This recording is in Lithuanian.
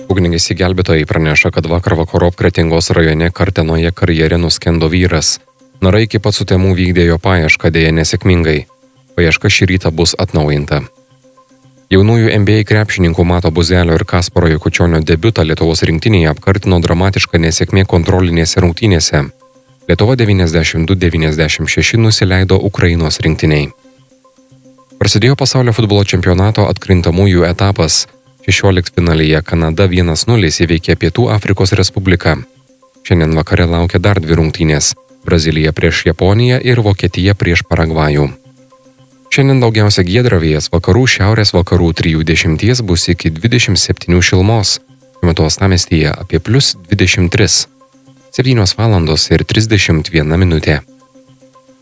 Ugniagesiai gelbėtojai praneša, kad vakar vakarop Kretingos rajone Kartenoje karjere nuskendo vyras. Narai iki pat sutemų vykdė jo paiešką, dėja nesėkmingai. Paieška šį rytą bus atnaujinta. Jaunųjų NBA krepšininkų Mato Buzelio ir Kasparo Jakučionio debiutą Lietuvos rinktinėje apkartino dramatiška nesėkmė kontrolinėse rungtynėse. Lietuva 92-96 nusileido Ukrainos rinktiniai. Prasidėjo pasaulio futbolo čempionato atkrintamųjų etapas. 16-finalyje Kanada 1-0 įveikė Pietų Afrikos Respubliką. Šiandien vakare laukia dar 2 rungtynės – Brazilija prieš Japoniją ir Vokietija prieš Paragvajų. Šiandien daugiausia giedra, vėjas vakarų, šiaurės vakarų 3-10 bus iki 27 šilumos. Šiuo metu uostamiestyje apie +23. 7:31.